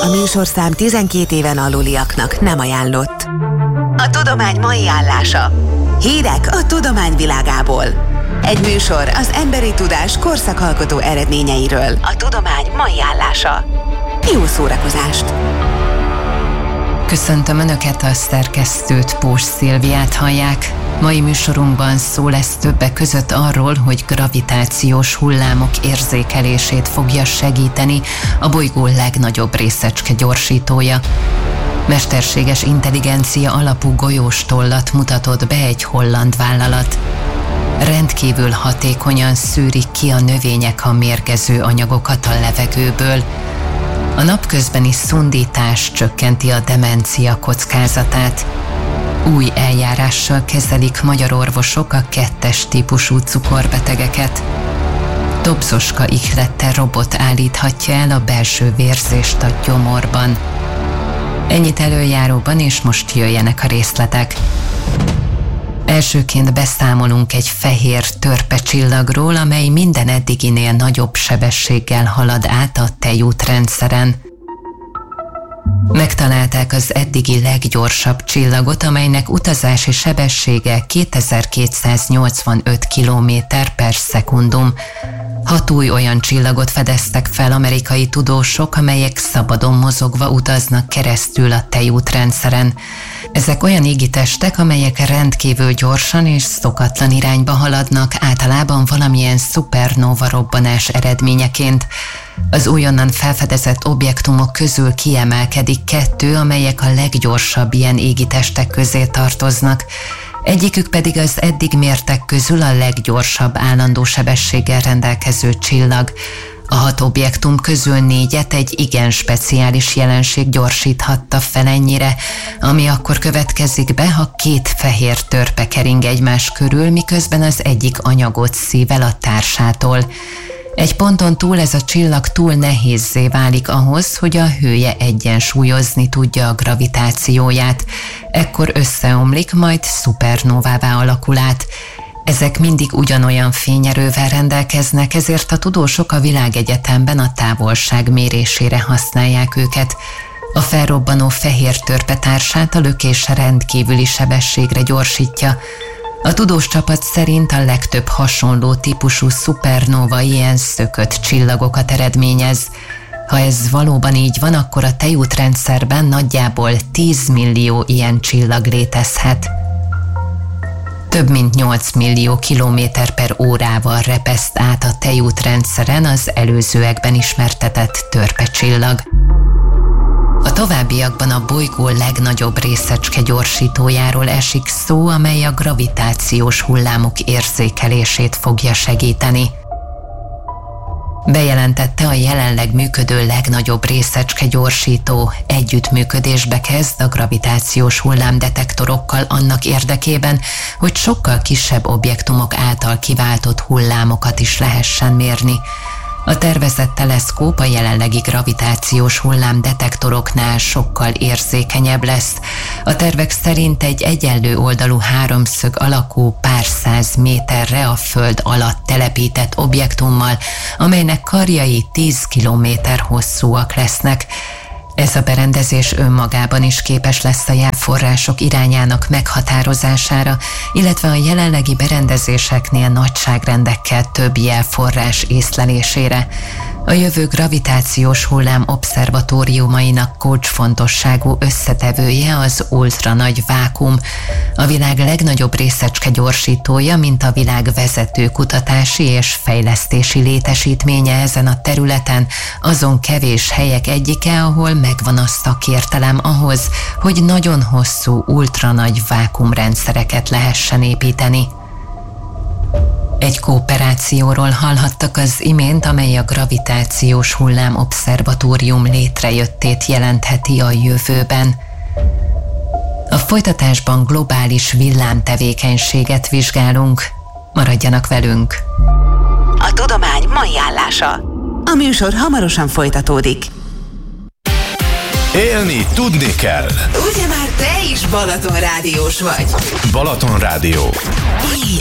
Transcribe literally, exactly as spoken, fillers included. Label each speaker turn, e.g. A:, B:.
A: A műsorszám tizenkét éven aluliaknak nem ajánlott. A tudomány mai állása. Hírek a tudomány világából. Egy műsor az emberi tudás korszakalkotó eredményeiről. A tudomány mai állása. Jó szórakozást!
B: Köszöntöm Önöket, a szerkesztőt, Pós Szilviát hallják. Mai műsorunkban szó lesz többek között arról, hogy gravitációs hullámok érzékelését fogja segíteni a bolygó legnagyobb részecske gyorsítója. Mesterséges intelligencia alapú golyóstollat mutatott be egy holland vállalat. Rendkívül hatékonyan szűrik ki a növények a mérgező anyagokat a levegőből. A napközbeni szundítás csökkenti a demencia kockázatát. Új eljárással kezelik magyar orvosok a kettes típusú cukorbetegeket. Dobzoska ihlettel robot állíthatja el a belső vérzést a gyomorban. Ennyit előjáróban, és most jöjjenek a részletek. Elsőként beszámolunk egy fehér törpecsillagról, amely minden eddiginél nagyobb sebességgel halad át a tejútrendszeren. Megtalálták az eddigi leggyorsabb csillagot, amelynek utazási sebessége kétezer-kétszáznyolcvanöt kilométer per szekundum. Hat új olyan csillagot fedeztek fel amerikai tudósok, amelyek szabadon mozogva utaznak keresztül a tejútrendszeren. Ezek olyan égitestek, amelyek rendkívül gyorsan és szokatlan irányba haladnak, általában valamilyen szupernóva robbanás eredményeként. Az újonnan felfedezett objektumok közül kiemelkedik kettő, amelyek a leggyorsabb ilyen égitestek közé tartoznak. Egyikük pedig az eddig mértek közül a leggyorsabb állandó sebességgel rendelkező csillag. A hat objektum közül négyet egy igen speciális jelenség gyorsíthatta fel ennyire, ami akkor következik be, ha két fehér törpe kering egymás körül, miközben az egyik anyagot szív el a társától. Egy ponton túl ez a csillag túl nehézzé válik ahhoz, hogy a hője egyensúlyozni tudja a gravitációját. Ekkor összeomlik, majd szupernóvává alakul át. Ezek mindig ugyanolyan fényerővel rendelkeznek, ezért a tudósok a világegyetemben a távolság mérésére használják őket. A felrobbanó fehér törpetársát a lökés rendkívüli sebességre gyorsítja. A tudós csapat szerint a legtöbb hasonló típusú szupernóva ilyen szökött csillagokat eredményez. Ha ez valóban így van, akkor a tejútrendszerben nagyjából tíz millió ilyen csillag létezhet. Több mint nyolc millió kilométer per órával repeszt át a tejútrendszeren az előzőekben ismertetett törpecsillag. A továbbiakban a bolygó legnagyobb részecske gyorsítójáról esik szó, amely a gravitációs hullámok érzékelését fogja segíteni. Bejelentette, a jelenleg működő legnagyobb részecske gyorsító együttműködésbe kezd a gravitációs hullámdetektorokkal annak érdekében, hogy sokkal kisebb objektumok által kiváltott hullámokat is lehessen mérni. A tervezett teleszkóp a jelenlegi gravitációs hullámdetektoroknál sokkal érzékenyebb lesz. A tervek szerint egy egyenlő oldalú háromszög alakú pár száz méterre a föld alatt telepített objektummal, amelynek karjai tíz kilométer hosszúak lesznek. Ez a berendezés önmagában is képes lesz a jelforrások irányának meghatározására, illetve a jelenlegi berendezéseknél nagyságrendekkel több jelforrás észlelésére. A jövő gravitációs hullám obszervatóriumainak kulcsfontosságú összetevője az ultranagy vákuum, a világ legnagyobb részecske gyorsítója, mint a világ vezető kutatási és fejlesztési létesítménye ezen a területen, azon kevés helyek egyike, ahol megvan a szakértelem ahhoz, hogy nagyon hosszú ultranagy vákuumrendszereket lehessen építeni. Egy kooperációról hallhattak az imént, amely a gravitációs hullám obszervatórium létrejöttét jelentheti a jövőben. A folytatásban globális villámtevékenységet vizsgálunk. Maradjanak velünk!
A: A tudomány mai állása. A műsor hamarosan folytatódik.
C: Élni tudni kell.
A: Ugye már te is Balaton rádiós vagy?
C: Balaton Rádió.
A: Éj,